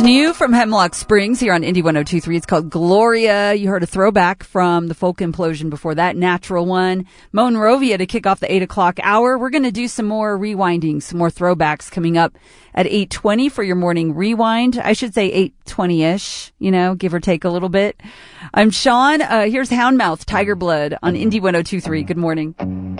new from Hemlock Springs here on Indie 102.3. It's called Gloria. You heard a throwback from the Folk Implosion before that, Natural One. Monrovia to kick off the 8 o'clock hour. We're going to do some more rewinding, some more throwbacks coming up at 8:20 for your morning rewind. I should say 8:20-ish, give or take a little bit. I'm Sean. Here's Houndmouth, Tiger Blood on Indie 102.3. Good morning.